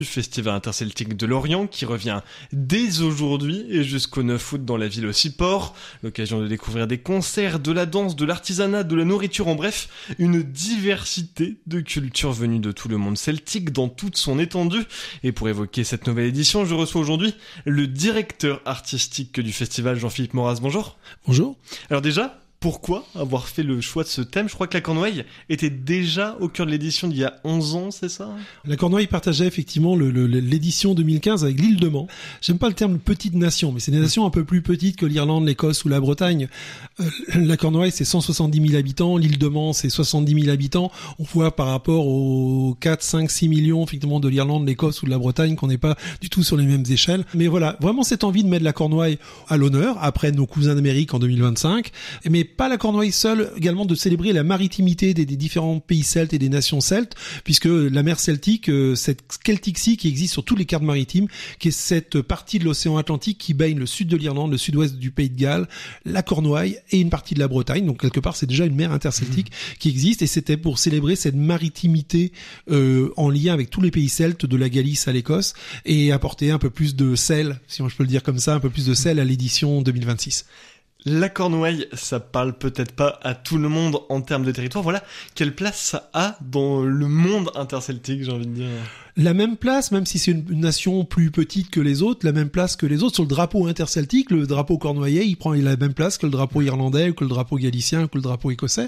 du Festival interceltique de Lorient qui revient dès aujourd'hui et jusqu'au 9 août dans la ville aussi port. L'occasion de découvrir des concerts, de la danse, de l'artisanat, de la nourriture, en bref, une diversité de cultures venues de tout le monde celtique dans toute son étendue. Et pour évoquer cette nouvelle édition, je reçois aujourd'hui le directeur artistique du festival, Jean-Philippe Moraz. Bonjour. Bonjour. Alors déjà, pourquoi avoir fait le choix de ce thème ? Je crois que la Cornouaille était déjà au cœur de l'édition d'il y a 11 ans, c'est ça ? La Cornouaille partageait effectivement l'édition 2015 avec l'île de Man. J'aime pas le terme petite nation, mais c'est des nations un peu plus petites que l'Irlande, l'Écosse ou la Bretagne. La Cornouaille, c'est 170 000 habitants, l'île de Man, c'est 70 000 habitants. On voit par rapport aux 4, 5, 6 millions effectivement de l'Irlande, l'Écosse ou de la Bretagne qu'on n'est pas du tout sur les mêmes échelles. Mais voilà, vraiment cette envie de mettre la Cornouaille à l'honneur, après nos cousins d'Amérique en 2025, mais pas la Cornouaille seule, également de célébrer la maritimité des différents pays celtes et des nations celtes, puisque la mer Celtique, cette Celtic Sea qui existe sur toutes les cartes maritimes, qui est cette partie de l'océan Atlantique qui baigne le sud de l'Irlande, le sud-ouest du Pays de Galles, la Cornouaille et une partie de la Bretagne. Donc quelque part, c'est déjà une mer interceltique qui existe, et c'était pour célébrer cette maritimité en lien avec tous les pays celtes, de la Galice à l'Écosse, et apporter un peu plus de sel, si je peux le dire comme ça, un peu plus de sel à l'édition 2026. La Cornouaille, ça parle peut-être pas à tout le monde en termes de territoire. Voilà, quelle place ça a dans le monde interceltique, j'ai envie de dire. La même place, même si c'est une nation plus petite que les autres, la même place que les autres. Sur le drapeau interceltique, le drapeau cornouaillais, il prend la même place que le drapeau irlandais, ou que le drapeau galicien, ou que le drapeau écossais.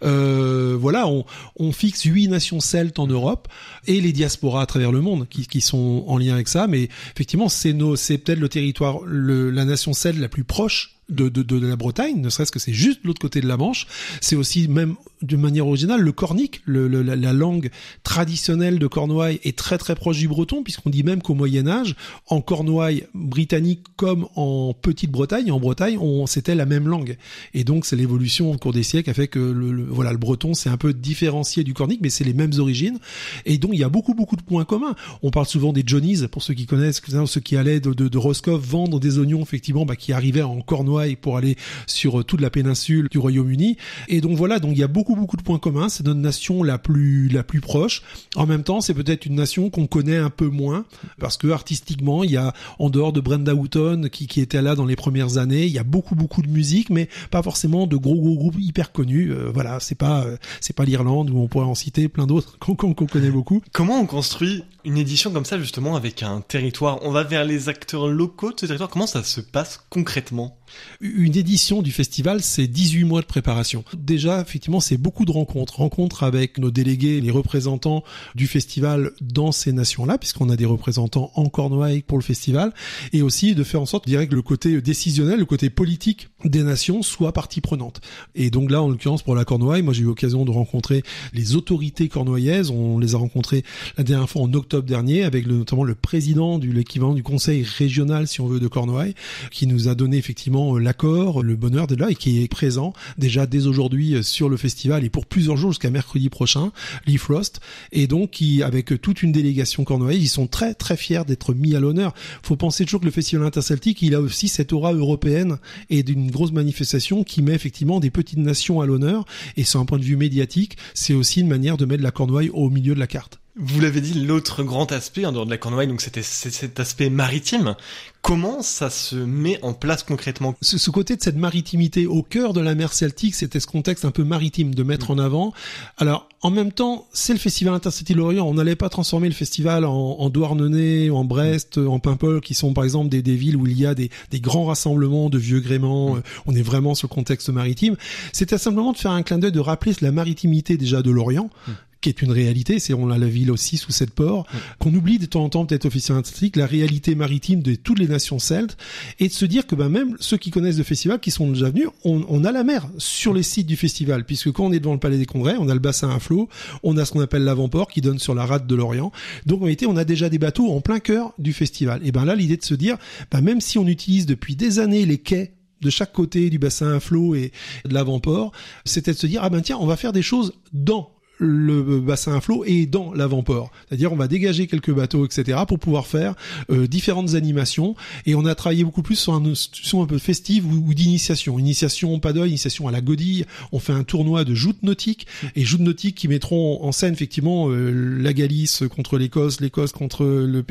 Voilà, on fixe 8 nations celtes en Europe et les diasporas à travers le monde qui sont en lien avec ça. Mais effectivement, c'est peut-être le territoire, la nation celte la plus proche de la Bretagne, ne serait-ce que c'est juste de l'autre côté de la Manche. C'est aussi, même de manière originale, le cornique, la langue traditionnelle de Cornouailles est très très proche du breton, puisqu'on dit même qu'au Moyen-Âge, en Cornouailles britannique comme en Petite-Bretagne, en Bretagne, c'était la même langue. Et donc c'est l'évolution au cours des siècles qui a fait que le breton s'est un peu différencié du cornique, mais c'est les mêmes origines. Et donc il y a beaucoup de points communs. On parle souvent des Johnnies, pour ceux qui connaissent, ceux qui allaient de Roscoff vendre des oignons, effectivement, qui arrivaient en Cornouailles pour aller sur toute la péninsule du Royaume-Uni. Et donc voilà, donc il y a beaucoup de points communs. C'est notre nation la plus proche. En même temps, c'est peut-être une nation qu'on connaît un peu moins, parce que artistiquement, il y a, en dehors de Brenda Houghton qui était là dans les premières années, il y a beaucoup de musique, mais pas forcément de gros groupes hyper connus. Voilà, c'est pas l'Irlande, où on pourrait en citer plein d'autres qu'on connaît beaucoup. Comment on construit une édition comme ça, justement, avec un territoire ? On va vers les acteurs locaux de ce territoire. Comment ça se passe concrètement ? Une édition du festival, c'est 18 mois de préparation. Déjà, effectivement, c'est beaucoup de rencontres avec nos délégués, les représentants du festival dans ces nations-là, puisqu'on a des représentants en Cornouailles pour le festival, et aussi de faire en sorte, je dirais, que le côté décisionnel, le côté politique des nations soit partie prenante. Et donc là, en l'occurrence, pour la Cornouaille, moi j'ai eu l'occasion de rencontrer les autorités cornouaillaises. On les a rencontrées la dernière fois en octobre dernier, avec notamment le président l'équivalent du conseil régional, si on veut, de Cornouailles, qui nous a donné effectivement l'accord, le bonheur d'être là, et qui est présent déjà dès aujourd'hui sur le festival et pour plusieurs jours jusqu'à mercredi prochain, Lee Frost, et donc qui, avec toute une délégation cornouaillais, ils sont très très fiers d'être mis à l'honneur. Faut penser toujours que le festival interceltique, il a aussi cette aura européenne et d'une grosse manifestation qui met effectivement des petites nations à l'honneur, et sur un point de vue médiatique, c'est aussi une manière de mettre la Cornouaille au milieu de la carte. Vous l'avez dit, l'autre grand aspect en dehors de la Cornouaille, donc c'est cet aspect maritime. Comment ça se met en place concrètement ? Ce côté de cette maritimité au cœur de la mer Celtique, c'était ce contexte un peu maritime de mettre en avant. Alors, en même temps, c'est le festival interceltique de Lorient. On n'allait pas transformer le festival en Douarnenez, en Brest, en Paimpol, qui sont par exemple des villes où il y a des grands rassemblements de vieux gréments. On est vraiment sur le contexte maritime. C'était simplement de faire un clin d'œil, de rappeler la maritimité déjà de Lorient, qui est une réalité, on a la ville aussi sous cette port, qu'on oublie de temps en temps peut-être au festival interceltique, la réalité maritime de toutes les nations celtes, et de se dire que même ceux qui connaissent le festival, qui sont déjà venus, on a la mer sur les sites du festival, puisque quand on est devant le Palais des Congrès, on a le bassin à flot, on a ce qu'on appelle l'avant-port qui donne sur la rade de Lorient, donc en réalité on a déjà des bateaux en plein cœur du festival. Et là l'idée de se dire, même si on utilise depuis des années les quais de chaque côté du bassin à flot et de l'avant-port, c'était de se dire, tiens, on va faire des choses dans le bassin à flot et dans l'avant-port. C'est-à-dire on va dégager quelques bateaux, etc. pour pouvoir faire différentes animations. Et on a travaillé beaucoup plus sur une institution un peu festive ou d'initiation. Initiation paddle, initiation à la godille. On fait un tournoi de joutes nautiques et joutes nautiques qui mettront en scène effectivement la Galice contre l'Écosse contre le